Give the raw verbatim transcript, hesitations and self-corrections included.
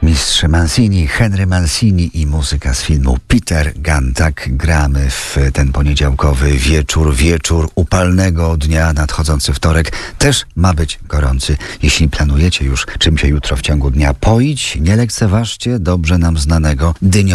Mistrz Mancini, Henry Mancini i muzyka z filmu Peter Gunn. Tak gramy w ten poniedziałkowy wieczór, wieczór upalnego dnia. Nadchodzący wtorek też ma być gorący. Jeśli planujecie już czym się jutro w ciągu dnia poić, nie lekceważcie dobrze nam znanego dynio